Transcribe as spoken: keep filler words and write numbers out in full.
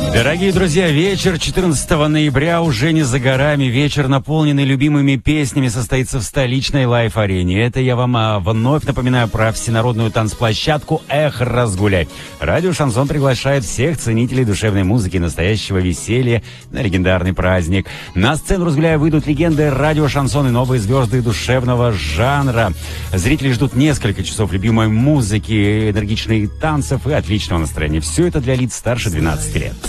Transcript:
Дорогие друзья, вечер четырнадцатого ноября уже не за горами. Вечер, наполненный любимыми песнями, состоится в столичной лайф-арене. Это я вам а, вновь напоминаю про всенародную танцплощадку «Эх, разгуляй». Радио «Шансон» приглашает всех ценителей душевной музыки и настоящего веселья на легендарный праздник. На сцену «Разгуляй» выйдут легенды радио «Шансон» и новые звезды душевного жанра. Зрители ждут несколько часов любимой музыки, энергичных танцев и отличного настроения. Все это для лиц старше двенадцати лет.